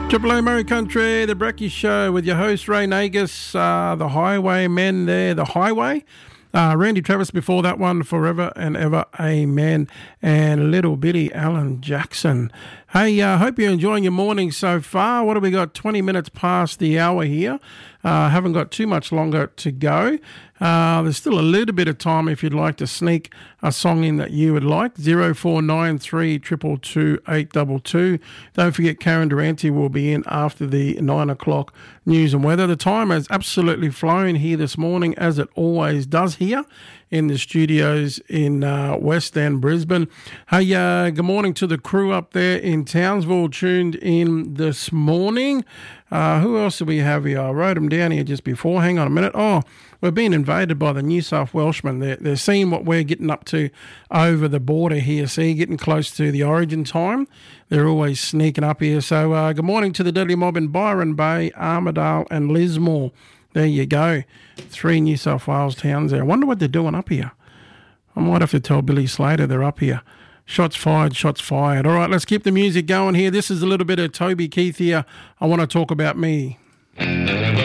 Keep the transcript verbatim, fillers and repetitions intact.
Triple A Murray Country, the Brekkie Show with your host Ray Nagus, uh, the Highwaymen there, the Highway. Uh, Randy Travis before that one, Forever and Ever, Amen, and Little Bitty Alan Jackson. Hey, I uh, hope you're enjoying your morning so far. What have we got? twenty minutes past the hour here. Uh, haven't got too much longer to go. Uh, there's still a little bit of time if you'd like to sneak a song in that you would like. zero four nine three, two two two, eight two two. Don't forget Karen Durante will be in after the nine o'clock news and weather. The time has absolutely flown here this morning, as it always does here in the studios in uh, West End, Brisbane. Hey, uh, good morning to the crew up there in Townsville, tuned in this morning. Uh, who else do we have here? I wrote them down here just before. Hang on a minute. Oh, we're being invaded by the New South Welshmen. They're, they're seeing what we're getting up to over the border here. See, getting close to the origin time. They're always sneaking up here. So uh, good morning to the Deadly Mob in Byron Bay, Armidale and Lismore. There you go. Three New South Wales towns there. I wonder what they're doing up here. I might have to tell Billy Slater they're up here. Shots fired, shots fired. All right, let's keep the music going here. This is a little bit of Toby Keith here. I want to talk about me.